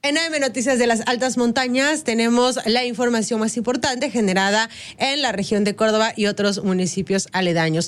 En AM Noticias de las Altas Montañas tenemos la información más importante generada en la región de Córdoba y otros municipios aledaños.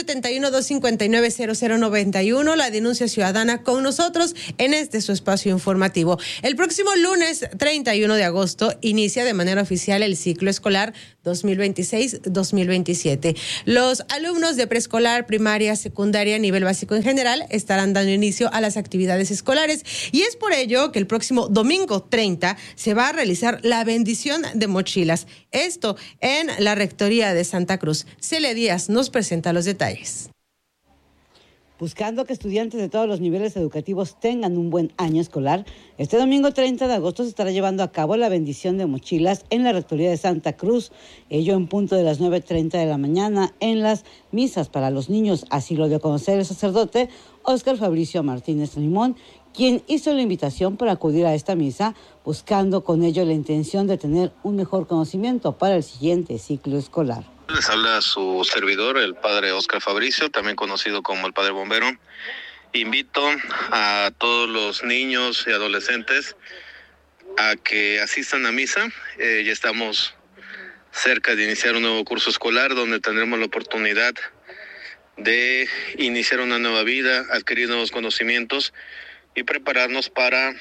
271-259-0091, la denuncia ciudadana con nosotros en su espacio informativo. El próximo lunes 31 de agosto inicia de manera oficial el ciclo escolar 2026-2027. Los alumnos de preescolar, primaria, secundaria, nivel básico en general estarán dando inicio a las actividades escolares y es por ello que el próximo domingo 30 se va a realizar la bendición de mochilas. Esto en la Rectoría de Santa Cruz. Celia Díaz nos presenta los detalles. Buscando que estudiantes de todos los niveles educativos tengan un buen año escolar, este domingo 30 de agosto se estará llevando a cabo la bendición de mochilas en la Rectoría de Santa Cruz, ello en punto de las 9:30 de la mañana en las misas para los niños. Así lo dio a conocer el sacerdote Óscar Fabricio Martínez Limón, quien hizo la invitación para acudir a esta misa, buscando con ello la intención de tener un mejor conocimiento para el siguiente ciclo escolar. Les habla su servidor, el padre Óscar Fabricio, también conocido como el padre bombero. Invito a todos los niños y adolescentes a que asistan a misa. Ya estamos cerca de iniciar un nuevo curso escolar donde tendremos la oportunidad de iniciar una nueva vida, adquirir nuevos conocimientos y prepararnos para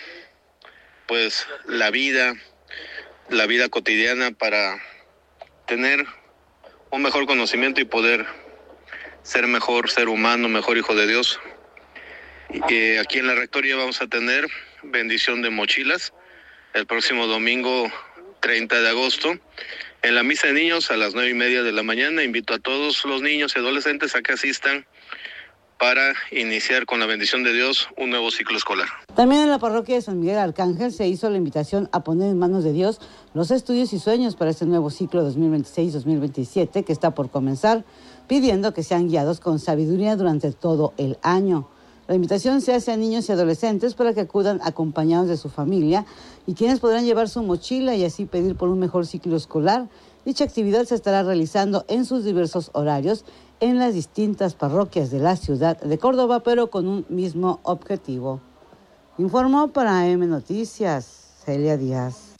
la vida cotidiana, para tener un mejor conocimiento y poder ser mejor ser humano, mejor hijo de Dios. Aquí en la Rectoría vamos a tener bendición de mochilas el próximo domingo 30 de agosto. En la misa de niños a las 9:30 de la mañana invito a todos los niños y adolescentes a que asistan para iniciar con la bendición de Dios un nuevo ciclo escolar. También en la parroquia de San Miguel Arcángel se hizo la invitación a poner en manos de Dios los estudios y sueños para este nuevo ciclo 2026-2027 que está por comenzar, pidiendo que sean guiados con sabiduría durante todo el año. La invitación se hace a niños y adolescentes para que acudan acompañados de su familia y quienes podrán llevar su mochila y así pedir por un mejor ciclo escolar. Dicha actividad se estará realizando en sus diversos horarios en las distintas parroquias de la ciudad de Córdoba, pero con un mismo objetivo. Informó para AM Noticias, Celia Díaz.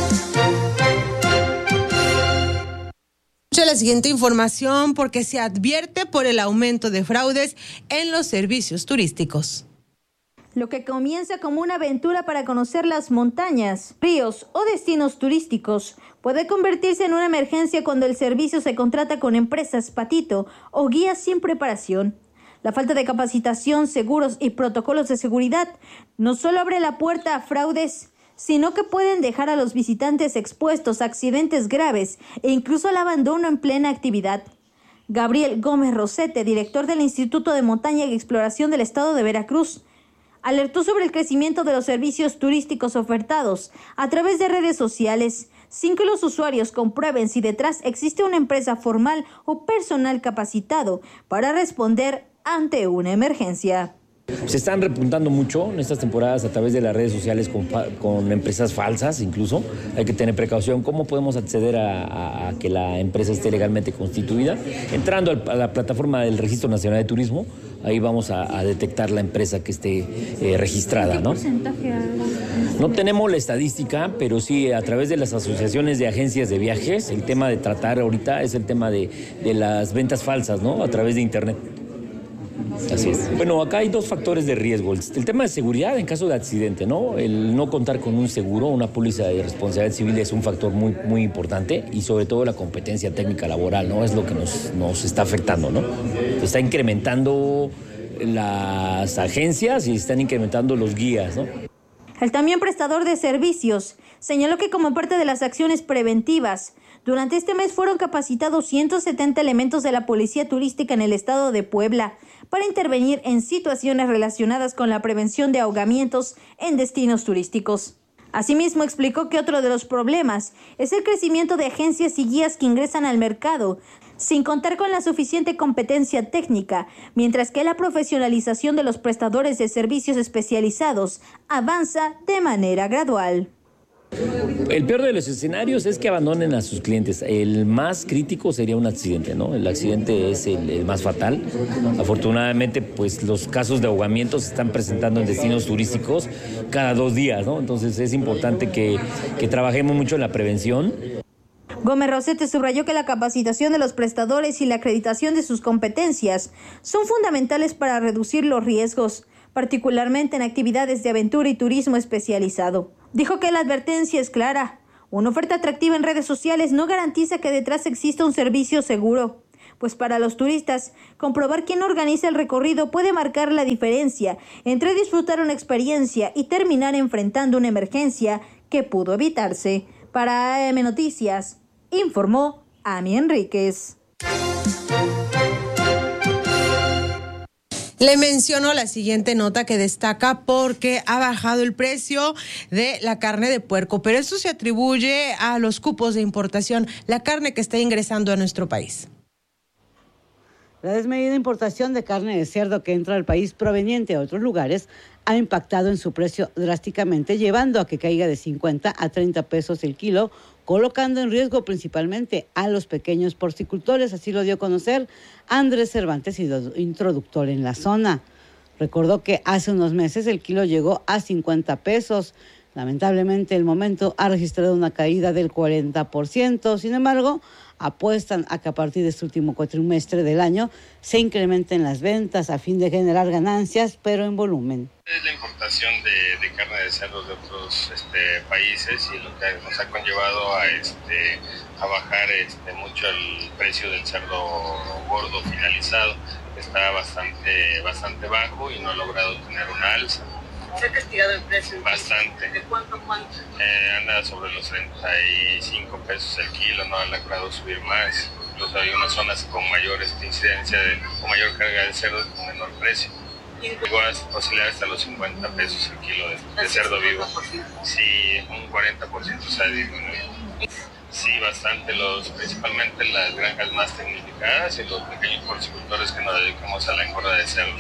La siguiente información porque se advierte por el aumento de fraudes en los servicios turísticos. Lo que comienza como una aventura para conocer las montañas, ríos o destinos turísticos puede convertirse en una emergencia cuando el servicio se contrata con empresas patito o guías sin preparación. La falta de capacitación, seguros y protocolos de seguridad no solo abre la puerta a fraudes, sino que pueden dejar a los visitantes expuestos a accidentes graves e incluso al abandono en plena actividad. Gabriel Gómez Rosete, director del Instituto de Montaña y Exploración del Estado de Veracruz, alertó sobre el crecimiento de los servicios turísticos ofertados a través de redes sociales, sin que los usuarios comprueben si detrás existe una empresa formal o personal capacitado para responder ante una emergencia. Se están repuntando mucho en estas temporadas a través de las redes sociales con empresas falsas incluso. Hay que tener precaución. ¿Cómo podemos acceder a que la empresa esté legalmente constituida? Entrando a la plataforma del Registro Nacional de Turismo, ahí vamos a detectar la empresa que esté registrada, ¿no? ¿Qué porcentaje hay? No tenemos la estadística, pero sí a través de las asociaciones de agencias de viajes, el tema de tratar ahorita es el tema de las ventas falsas, ¿no? A través de Internet. Así es. Bueno, acá hay dos factores de riesgo. El tema de seguridad en caso de accidente, ¿no? El no contar con un seguro, una póliza de responsabilidad civil es un factor muy, muy importante y sobre todo la competencia técnica laboral, ¿no? Es lo que nos está afectando, ¿no? Se está incrementando las agencias y están incrementando los guías, ¿no? El también prestador de servicios señaló que como parte de las acciones preventivas, durante este mes fueron capacitados 170 elementos de la Policía Turística en el estado de Puebla para intervenir en situaciones relacionadas con la prevención de ahogamientos en destinos turísticos. Asimismo, explicó que otro de los problemas es el crecimiento de agencias y guías que ingresan al mercado sin contar con la suficiente competencia técnica, mientras que la profesionalización de los prestadores de servicios especializados avanza de manera gradual. El peor de los escenarios es que abandonen a sus clientes. El más crítico sería un accidente, ¿no? El accidente es el más fatal. Afortunadamente, pues los casos de ahogamiento se están presentando en destinos turísticos cada 2 días, ¿no? Entonces es importante que trabajemos mucho en la prevención. Gómez Rosete subrayó que la capacitación de los prestadores y la acreditación de sus competencias son fundamentales para reducir los riesgos, particularmente en actividades de aventura y turismo especializado. Dijo que la advertencia es clara. Una oferta atractiva en redes sociales no garantiza que detrás exista un servicio seguro, pues para los turistas, comprobar quién organiza el recorrido puede marcar la diferencia entre disfrutar una experiencia y terminar enfrentando una emergencia que pudo evitarse. Para AM Noticias, informó Ami Enríquez. Le menciono la siguiente nota que destaca porque ha bajado el precio de la carne de puerco, pero esto se atribuye a los cupos de importación, la carne que está ingresando a nuestro país. La desmedida importación de carne de cerdo que entra al país proveniente de otros lugares ha impactado en su precio drásticamente, llevando a que caiga de 50 a 30 pesos el kilo, colocando en riesgo principalmente a los pequeños porcicultores. Así lo dio a conocer Andrés Cervantes, introductor en la zona. Recordó que hace unos meses el kilo llegó a 50 pesos. Lamentablemente, el momento ha registrado una caída del 40%. Sin embargo, apuestan a que a partir de este último cuatrimestre del año se incrementen las ventas a fin de generar ganancias, pero en volumen. Es la importación de carne de cerdo de otros países y lo que nos ha conllevado a bajar mucho el precio del cerdo gordo finalizado. Está bastante bajo y no ha logrado tener una alza. ¿Se ha castigado el precio? Bastante. ¿De cuánto? Anda sobre los 35 pesos el kilo, no ha logrado subir más. Incluso hay unas zonas con mayor incidencia, con mayor carga de cerdo y con menor precio. Llegó a oscilar hasta los 50 pesos el kilo de cerdo vivo. Sí, un 40% se ha disminuido. Sí, bastante, principalmente las granjas más tecnificadas y los pequeños porcicultores que nos dedicamos a la engorda de cerdo.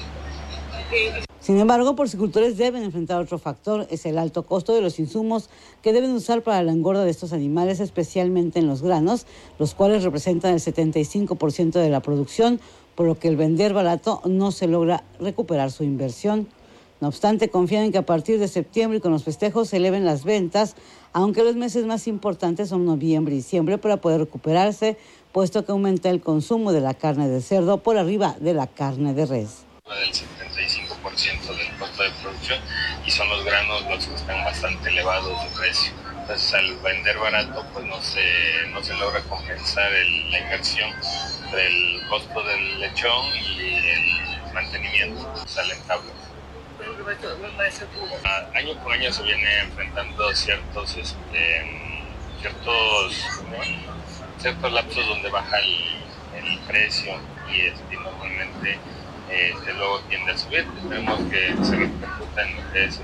Sin embargo, porcicultores deben enfrentar otro factor, es el alto costo de los insumos que deben usar para la engorda de estos animales, especialmente en los granos, los cuales representan el 75% de la producción, por lo que el vender barato no se logra recuperar su inversión. No obstante, confían en que a partir de septiembre y con los festejos se eleven las ventas, aunque los meses más importantes son noviembre y diciembre para poder recuperarse, puesto que aumenta el consumo de la carne de cerdo por arriba de la carne de res. Del 75% del costo de producción y son los granos los que están bastante elevados de precio. Entonces al vender barato pues no se logra compensar la inversión del costo del lechón y el mantenimiento, sale en tabla. Año con año se viene enfrentando ciertos lapsos donde baja el precio y normalmente luego tiende a subir. Esperemos que se repercuta en lo que es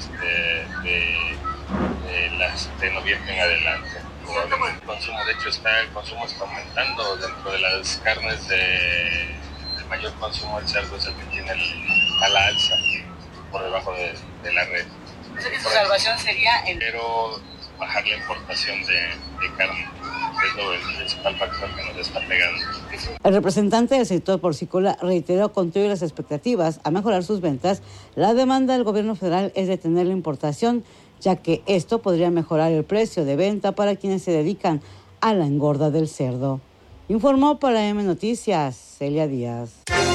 de noviembre en adelante. El consumo, de hecho, el consumo está aumentando. Dentro de las carnes de mayor consumo, el cerdo es el que tiene a la alza por debajo de la red. O sea que su salvación sería Pero bajar la importación de carne, que es el principal factor que nos está pegando. El representante del sector porcícola reiteró contrario a las expectativas a mejorar sus ventas, la demanda del gobierno federal es detener la importación, ya que esto podría mejorar el precio de venta para quienes se dedican a la engorda del cerdo. Informó para AM Noticias, Celia Díaz.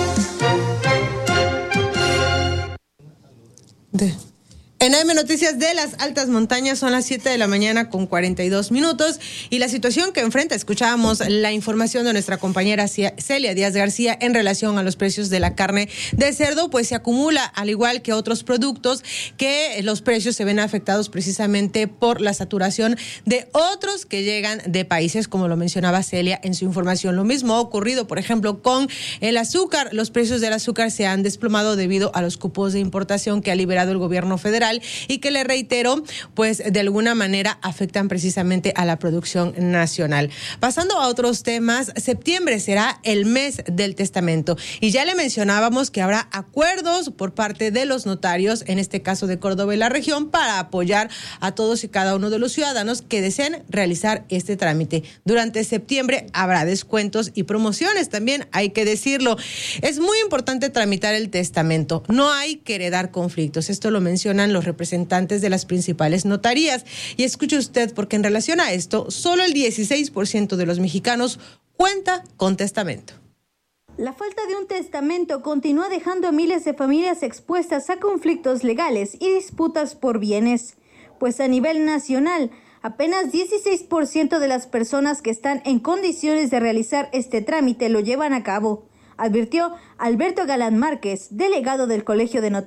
En AM Noticias de las altas montañas son las 7 de la mañana con 42 minutos y la situación que enfrenta, escuchábamos la información de nuestra compañera Celia Díaz García en relación a los precios de la carne de cerdo, pues se acumula al igual que otros productos que los precios se ven afectados precisamente por la saturación de otros que llegan de países, como lo mencionaba Celia en su información. Lo mismo ha ocurrido, por ejemplo, con el azúcar. Los precios del azúcar se han desplomado debido a los cupos de importación que ha liberado el gobierno federal estatal y que le reitero, pues de alguna manera afectan precisamente a la producción nacional. Pasando a otros temas, septiembre será el mes del testamento y ya le mencionábamos que habrá acuerdos por parte de los notarios, en este caso de Córdoba y la región, para apoyar a todos y cada uno de los ciudadanos que deseen realizar este trámite. Durante septiembre habrá descuentos y promociones también, hay que decirlo. Es muy importante tramitar el testamento, no hay que heredar conflictos, esto lo mencionan los representantes de las principales notarías. Y escuche usted, porque en relación a esto, solo el 16% de los mexicanos cuenta con testamento. La falta de un testamento continúa dejando a miles de familias expuestas a conflictos legales y disputas por bienes, pues a nivel nacional, apenas 16% de las personas que están en condiciones de realizar este trámite lo llevan a cabo, advirtió Alberto Galán Márquez, delegado del Colegio de Notarios.